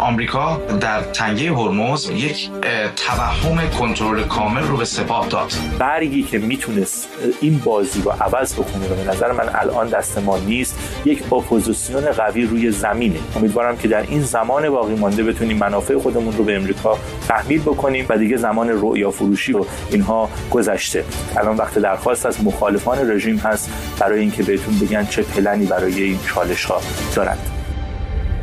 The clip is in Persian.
آمریکا در تنگه هرمز یک توهم کنترل کامل رو به سپاه داد. برگی که میتونست این بازی رو عوض بکنه به نظر من الان دست ما نیست. یک اپوزیسیون قوی روی زمینه. امیدوارم که در این زمان باقی مانده بتونیم منافع خودمون رو به امریکا تحمیل بکنیم و دیگه زمان رؤیا فروشی رو اینها گذشته. الان وقت درخواست از مخالفان رژیم هست برای اینکه بهتون بگن چه پلنی برای این چالش ها دارند.